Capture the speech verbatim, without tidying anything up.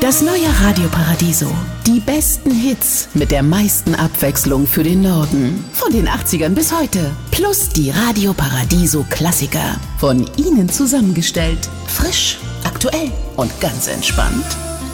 Das neue Radio Paradiso. Die besten Hits mit der meisten Abwechslung für den Norden. Von den achtzigern bis heute. Plus die Radio Paradiso Klassiker. Von Ihnen zusammengestellt. Frisch, aktuell und ganz entspannt.